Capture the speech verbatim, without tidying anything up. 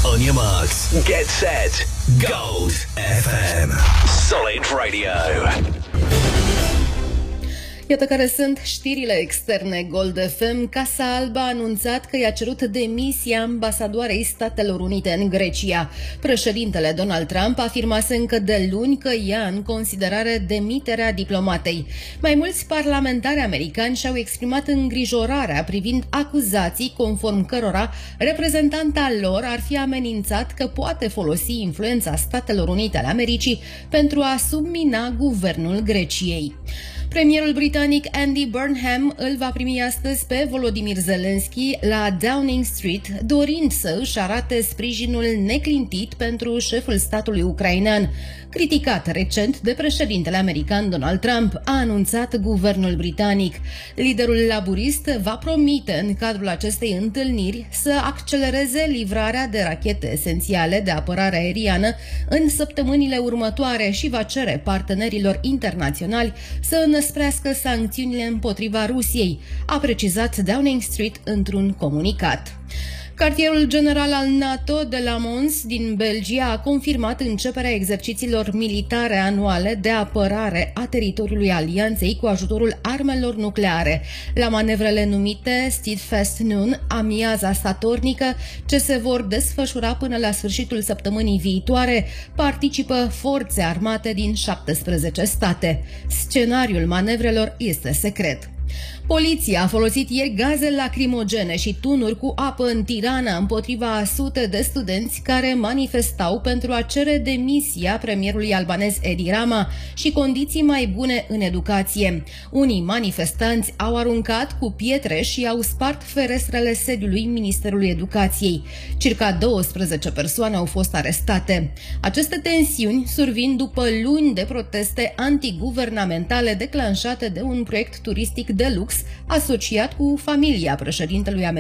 On your marks, get set, Gold F M. Solid Radio. Iată care sunt știrile externe. Gold F M. Casa Albă a anunțat că i-a cerut demisia ambasadoarei Statelor Unite în Grecia. Președintele Donald Trump afirmase încă de luni că ia în considerare demiterea diplomatei. Mai mulți parlamentari americani și-au exprimat îngrijorarea privind acuzații conform cărora reprezentanta lor ar fi amenințat că poate folosi influența Statelor Unite ale Americii pentru a submina guvernul Greciei. Premierul britanic Andy Burnham îl va primi astăzi pe Volodymyr Zelensky la Downing Street, dorind să își arate sprijinul neclintit pentru șeful statului ucrainean. Criticat recent de președintele american Donald Trump, a anunțat guvernul britanic. Liderul laburist va promite în cadrul acestei întâlniri să accelereze livrarea de rachete esențiale de apărare aeriană în săptămânile următoare și va cere partenerilor internaționali să înăsprească sancțiunile împotriva Rusiei, a precizat Downing Street într-un comunicat. Cartierul general al NATO de la Mons din Belgia a confirmat începerea exercițiilor militare anuale de apărare a teritoriului alianței cu ajutorul armelor nucleare. La manevrele numite Steadfast Noon, amiaza statornică, ce se vor desfășura până la sfârșitul săptămânii viitoare, participă forțe armate din șaptesprezece state. Scenariul manevrelor este secret. Poliția a folosit ieri gaze lacrimogene și tunuri cu apă în Tirana împotriva a sute de studenți care manifestau pentru a cere demisia premierului albanez Edi Rama și condiții mai bune în educație. Unii manifestanți au aruncat cu pietre și au spart ferestrele sediului Ministerului Educației. Circa douăsprezece persoane au fost arestate. Aceste tensiuni survin după luni de proteste antiguvernamentale declanșate de un proiect turistic de lux asociat cu familia președintelui american